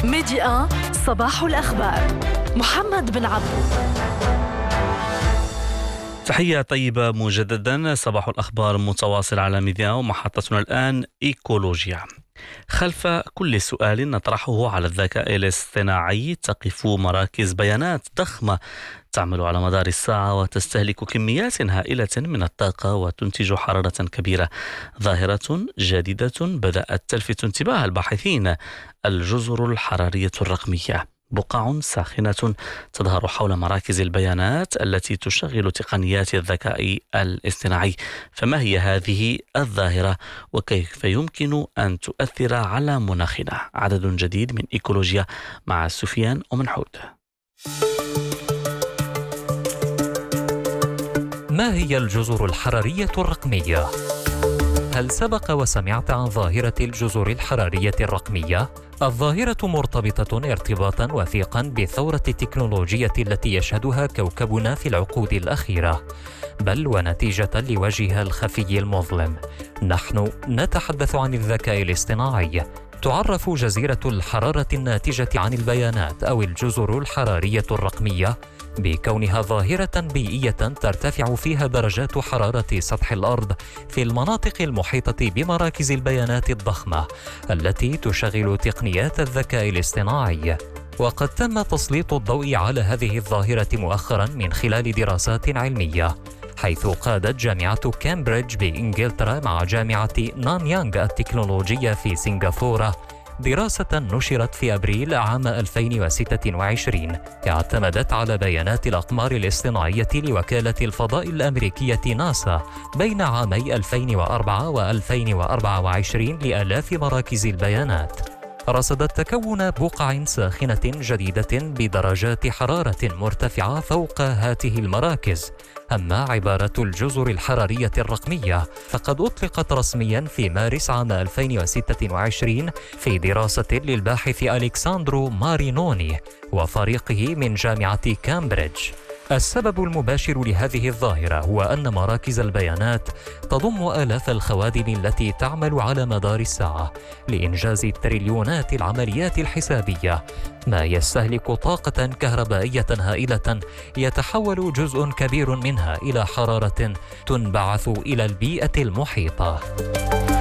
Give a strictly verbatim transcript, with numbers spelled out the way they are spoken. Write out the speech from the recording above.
ميديا صباح الأخبار. محمد بن عبد. تحية طيبة مجددا. صباح الأخبار متواصل على ميديا، ومحطتنا الآن إيكولوجيا. خلف كل سؤال نطرحه على الذكاء الاصطناعي تقف مراكز بيانات ضخمة تعمل على مدار الساعة وتستهلك كميات هائلة من الطاقة وتنتج حرارة كبيرة. ظاهرة جديدة بدأت تلفت انتباه الباحثين: الجزر الحرارية الرقمية. بقع ساخنة تظهر حول مراكز البيانات التي تشغل تقنيات الذكاء الاصطناعي. فما هي هذه الظاهرة وكيف يمكن أن تؤثر على مناخنا؟ عدد جديد من إيكولوجيا مع سفيان ومنحود. ما هي الجزر الحرارية الرقمية؟ هل سبق وسمعت عن ظاهرة الجزر الحرارية الرقمية؟ الظاهرة مرتبطة ارتباطا وثيقا بالثورة التكنولوجية التي يشهدها كوكبنا في العقود الأخيرة، بل ونتيجة لوجهها الخفي المظلم. نحن نتحدث عن الذكاء الاصطناعي. تعرف جزيرة الحرارة الناتجة عن البيانات أو الجزر الحرارية الرقمية بكونها ظاهرة بيئية ترتفع فيها درجات حرارة سطح الأرض في المناطق المحيطة بمراكز البيانات الضخمة التي تشغل تقنيات الذكاء الاصطناعي. وقد تم تسليط الضوء على هذه الظاهرة مؤخرا من خلال دراسات علمية، حيث قادت جامعة كامبريدج بإنجلترا مع جامعة نانيانغ التكنولوجية في سنغافورة دراسة نشرت في أبريل عام ألفين وستة وعشرين اعتمدت على بيانات الأقمار الاصطناعية لوكالة الفضاء الأمريكية ناسا بين عامي ألفين وأربعة وألفين وأربعة وعشرين لآلاف مراكز البيانات. رصدت تكون بقع ساخنة جديدة بدرجات حرارة مرتفعة فوق هذه المراكز. أما عبارة الجزر الحرارية الرقمية فقد أطلقت رسميا في مارس عام ألفين وستة وعشرين في دراسة للباحث ألكساندرو مارينوني وفريقه من جامعة كامبريدج. السبب المباشر لهذه الظاهرة هو أن مراكز البيانات تضم آلاف الخوادم التي تعمل على مدار الساعة لإنجاز تريليونات العمليات الحسابية، ما يستهلك طاقة كهربائية هائلة يتحول جزء كبير منها إلى حرارة تنبعث إلى البيئة المحيطة.